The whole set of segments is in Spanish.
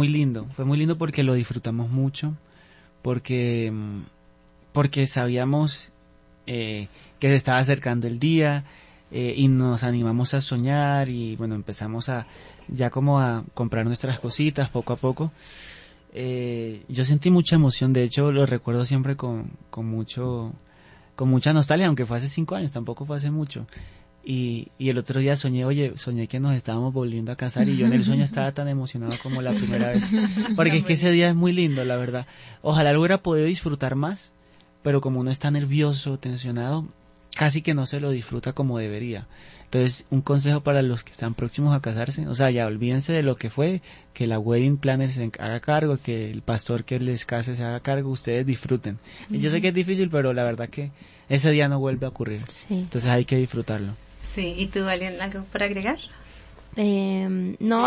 fue muy lindo porque lo disfrutamos mucho, porque sabíamos que se estaba acercando el día, y nos animamos a soñar y bueno, empezamos ya como a comprar nuestras cositas poco a poco. Yo sentí mucha emoción, de hecho lo recuerdo siempre con mucha nostalgia, aunque fue hace 5 años, tampoco fue hace mucho. Y el otro día soñé que nos estábamos volviendo a casar y yo en el sueño estaba tan emocionado como la primera vez. Porque es que ese día es muy lindo, la verdad. Ojalá lo hubiera podido disfrutar más, pero como uno está nervioso, tensionado, casi que no se lo disfruta como debería. Entonces, un consejo para los que están próximos a casarse, o sea, ya olvídense de lo que fue, que la wedding planner se haga cargo, que el pastor que les case se haga cargo, ustedes disfruten. Y yo sé que es difícil, pero la verdad que ese día no vuelve a ocurrir. Sí. Entonces hay que disfrutarlo. Sí, ¿y tú, Valen, algo por agregar? No,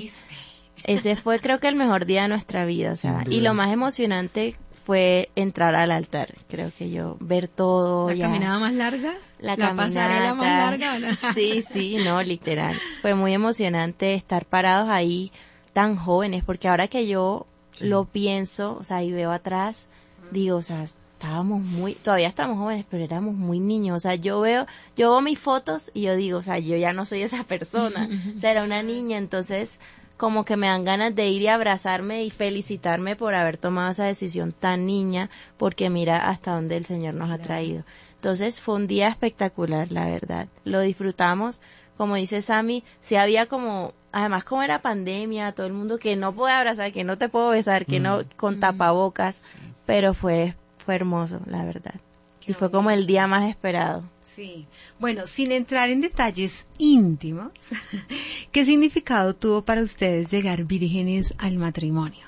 ese fue creo que el mejor día de nuestra vida, o sea, y lo más emocionante fue entrar al altar, creo que yo, ver todo. ¿La caminada más larga? ¿La pasarela más larga? ¿No? Sí, no, literal. Fue muy emocionante estar parados ahí tan jóvenes, porque ahora que yo lo pienso, o sea, y veo atrás, digo, o sea, todavía estamos jóvenes, pero éramos muy niños, o sea, yo veo mis fotos y yo digo, o sea, yo ya no soy esa persona, o sea, era una niña, entonces como que me dan ganas de ir y abrazarme y felicitarme por haber tomado esa decisión tan niña, porque mira hasta dónde el Señor nos ha traído. Entonces fue un día espectacular, la verdad. Lo disfrutamos, como dice Sammy, sí había además como era pandemia, todo el mundo que no puede abrazar, que no te puedo besar, que no, con tapabocas, pero fue hermoso, la verdad. Y fue como el día más esperado. Sí. Bueno, sin entrar en detalles íntimos, ¿qué significado tuvo para ustedes llegar vírgenes al matrimonio?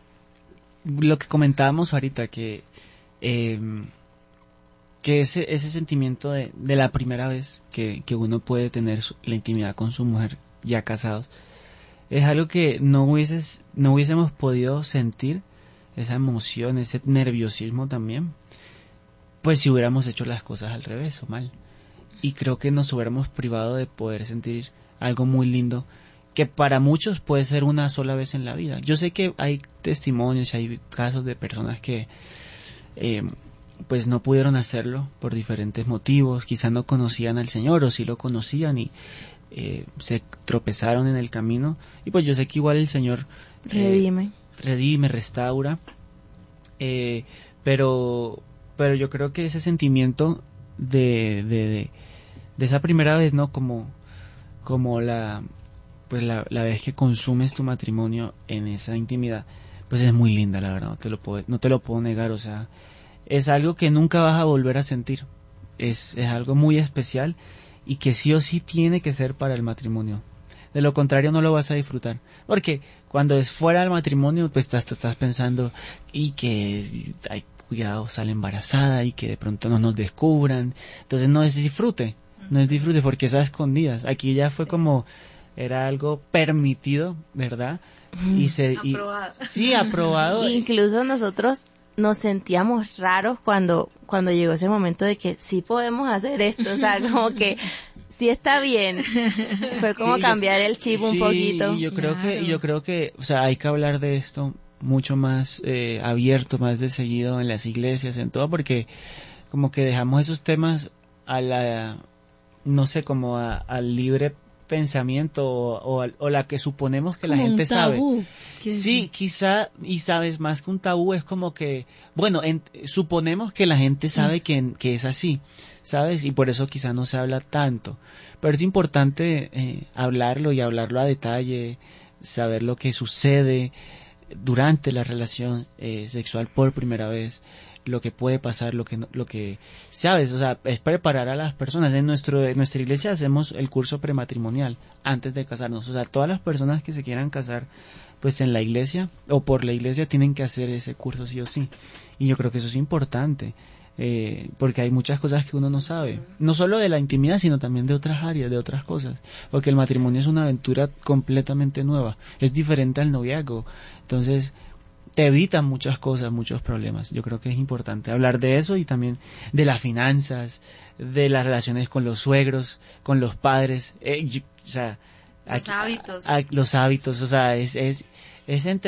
Lo que comentábamos ahorita, que ese sentimiento de la primera vez que uno puede tener la intimidad con su mujer ya casados, es algo que no hubiésemos podido sentir, esa emoción, ese nerviosismo también, pues si hubiéramos hecho las cosas al revés o mal. Y creo que nos hubiéramos privado de poder sentir algo muy lindo, que para muchos puede ser una sola vez en la vida. Yo sé que hay testimonios, hay casos de personas que pues no pudieron hacerlo por diferentes motivos, quizá no conocían al Señor o sí lo conocían y se tropezaron en el camino, y pues yo sé que igual el Señor redime, restaura, pero yo creo que ese sentimiento de esa primera vez, ¿no? Como la vez que consumes tu matrimonio en esa intimidad, pues es muy linda, la verdad, no te lo puedo negar, o sea, es algo que nunca vas a volver a sentir, es algo muy especial y que sí o sí tiene que ser para el matrimonio. De lo contrario no lo vas a disfrutar, porque cuando es fuera del matrimonio, pues tú estás pensando y que hay cuidado, sale embarazada y que de pronto no nos descubran, entonces no es disfrute porque es a escondidas. Aquí ya fue como era algo permitido, ¿verdad? Aprobado. Sí, aprobado. Incluso nosotros nos sentíamos raros cuando llegó ese momento de que sí podemos hacer esto, o sea, como que sí está bien. Fue como cambiar el chip un poquito. Y yo creo que, o sea, hay que hablar de esto mucho más abierto, más de seguido en las iglesias, en todo, porque como que dejamos esos temas al libre pensamiento o la que suponemos que la gente sabe. Sí, quizá, y sabes, más que un tabú es como que, bueno, suponemos que la gente sabe que es así, ¿sabes? Y por eso quizá no se habla tanto. Pero es importante hablarlo y hablarlo a detalle, saber lo que sucede durante la relación sexual por primera vez, lo que puede pasar, lo que sabes, o sea, es preparar a las personas. En nuestra iglesia hacemos el curso prematrimonial antes de casarnos, o sea, todas las personas que se quieran casar pues en la iglesia o por la iglesia tienen que hacer ese curso sí o sí, y yo creo que eso es importante, porque hay muchas cosas que uno no sabe, no solo de la intimidad sino también de otras áreas, de otras cosas, porque el matrimonio es una aventura completamente nueva, es diferente al noviazgo, entonces te evitan muchas cosas, muchos problemas. Yo creo que es importante hablar de eso y también de las finanzas, de las relaciones con los suegros, con los padres, o sea, los hábitos. Los hábitos, o sea, es